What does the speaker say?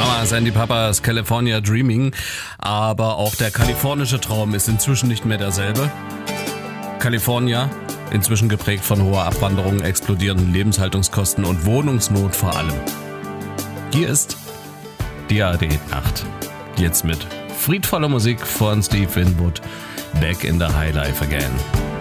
Mamas and die Papas, California Dreaming. Aber auch der kalifornische Traum ist inzwischen nicht mehr derselbe. California, inzwischen geprägt von hoher Abwanderung, explodierenden Lebenshaltungskosten und Wohnungsnot vor allem. Hier ist die ARD-Nacht. Jetzt mit friedvoller Musik von Steve Winwood. Back in the High Life again.